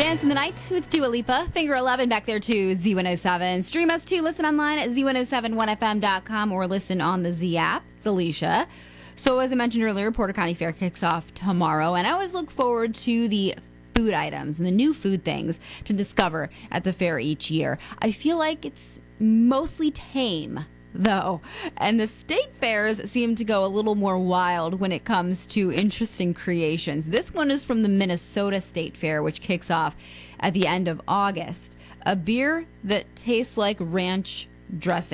Dance in the Night with Dua Lipa. Finger 11 back there to Z107. Stream us too. Listen online at Z1071FM.com or listen on the Z app. It's Alicia. So as I mentioned earlier, Porter County Fair kicks off tomorrow, and I always look forward to the food items and the new food things to discover at the fair each year. I feel like it's mostly tame, though, and the state fairs seem to go a little more wild when it comes to interesting creations. This one is from the Minnesota State Fair, which kicks off at the end of August. A beer that tastes like ranch dressing.